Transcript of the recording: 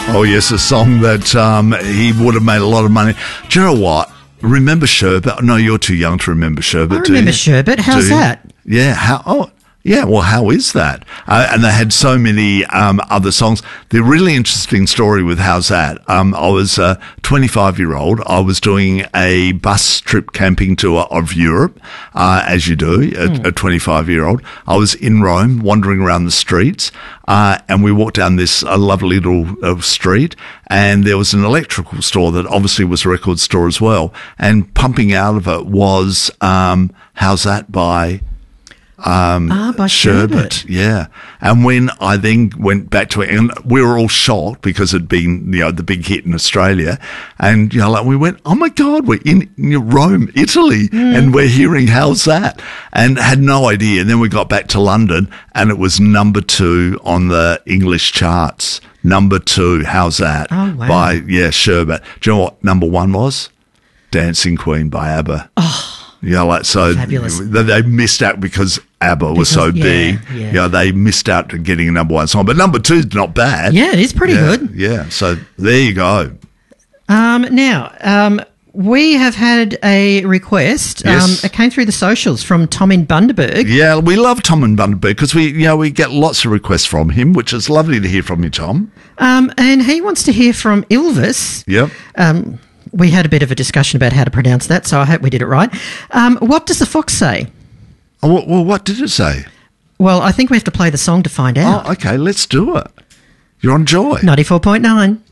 Oh, yes, a song that he would have made a lot of money. Do you know what? Remember Sherbet? No, you're too young to remember Sherbet, I remember Sherbet. How's that? Yeah, well, how is that? And they had so many other songs. The really interesting story with How's That? I was a 25-year-old. I was doing a bus trip camping tour of Europe, as you do, a 25-year-old. I was in Rome, wandering around the streets, and we walked down this lovely little street, and there was an electrical store that obviously was a record store as well, and pumping out of it was How's That by by Sherbet, yeah. And when I then went back to it, and we were all shocked because it'd been, the big hit in Australia, and we went, oh my God, we're in Rome, Italy, and we're hearing How's That, and had no idea. And then we got back to London, and it was number 2 on the English charts. Number 2, How's That? Oh, wow. By Sherbet. Do you know what number 1 was? Dancing Queen by ABBA. Oh. So fabulous. They missed out because ABBA was so big. Yeah. They missed out to getting a number 1 song. But number 2 is not bad. Yeah, it is pretty good. Yeah, so there you go. Now, we have had a request. Yes. It came through the socials from Tom in Bundaberg. Yeah, we love Tom in Bundaberg because we get lots of requests from him, which is lovely to hear from you, Tom. And he wants to hear from Ilvis. Yep. We had a bit of a discussion about how to pronounce that, so I hope we did it right. What does the fox say? Oh, well, what did it say? Well, I think we have to play the song to find out. Oh, okay, let's do it. You're on Joy. 94.9.